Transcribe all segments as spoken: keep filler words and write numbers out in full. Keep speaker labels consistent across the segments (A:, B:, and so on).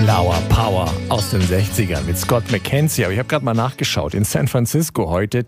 A: Flower Power aus den sechzigern mit Scott McKenzie. Aber ich habe gerade mal nachgeschaut. In San Francisco heute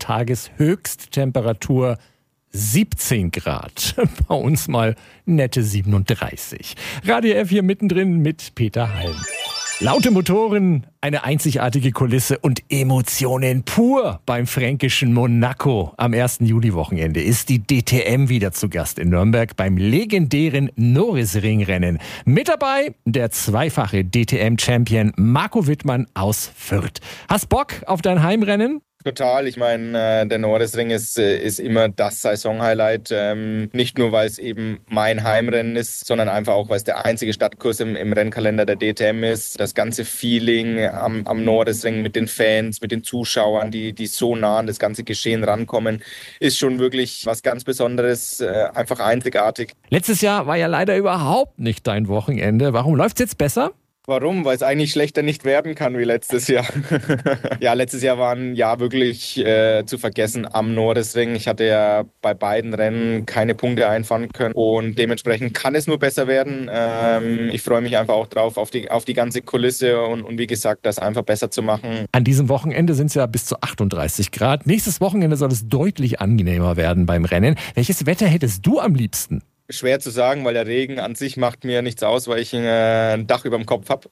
A: Tageshöchsttemperatur siebzehn Grad. Bei uns mal nette siebenunddreißig. Radio F hier mittendrin mit Peter Halm. Laute Motoren, eine einzigartige Kulisse und Emotionen pur beim fränkischen Monaco. Am ersten Juli-Wochenende ist die D T M wieder zu Gast in Nürnberg beim legendären Norisring-Rennen. Mit dabei der zweifache D T M-Champion Marco Wittmann aus Fürth. Hast Bock auf dein Heimrennen?
B: Total. Ich meine, der Norisring ist, ist immer das Saisonhighlight. Ähm, nicht nur, weil es eben mein Heimrennen ist, sondern einfach auch, weil es der einzige Stadtkurs im, im Rennkalender der D T M ist. Das ganze Feeling am, am Norisring mit den Fans, mit den Zuschauern, die, die so nah an das ganze Geschehen rankommen, ist schon wirklich was ganz Besonderes, äh, einfach einzigartig.
A: Letztes Jahr war ja leider überhaupt nicht dein Wochenende. Warum läuft's jetzt besser?
B: Warum? Weil es eigentlich schlechter nicht werden kann wie letztes Jahr. Ja, letztes Jahr war ein Jahr wirklich äh, zu vergessen am Norisring. Ich hatte ja bei beiden Rennen keine Punkte einfahren können und dementsprechend kann es nur besser werden. Ähm, ich freue mich einfach auch drauf, auf die, auf die ganze Kulisse und, und wie gesagt, das einfach besser zu machen.
A: An diesem Wochenende sind es ja bis zu achtunddreißig Grad. Nächstes Wochenende soll es deutlich angenehmer werden beim Rennen. Welches Wetter hättest du am liebsten?
B: Schwer zu sagen, weil der Regen an sich macht mir nichts aus, weil ich äh, ein Dach über dem Kopf habe.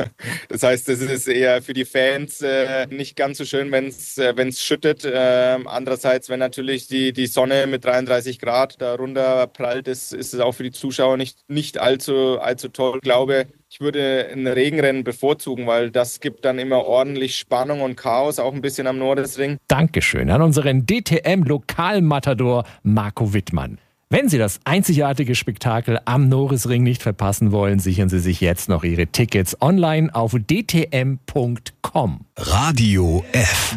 B: Das heißt, es ist eher für die Fans äh, nicht ganz so schön, wenn es äh, wenn es schüttet. Äh, andererseits, wenn natürlich die, die Sonne mit dreiunddreißig Grad darunter prallt, ist, ist es auch für die Zuschauer nicht, nicht allzu, allzu toll. Ich glaube, ich würde ein Regenrennen bevorzugen, weil das gibt dann immer ordentlich Spannung und Chaos, auch ein bisschen am Norisring.
A: Dankeschön an unseren D T M-Lokalmatador Marco Wittmann. Wenn Sie das einzigartige Spektakel am Norisring nicht verpassen wollen, sichern Sie sich jetzt noch Ihre Tickets online auf d t m punkt com.
C: Radio F.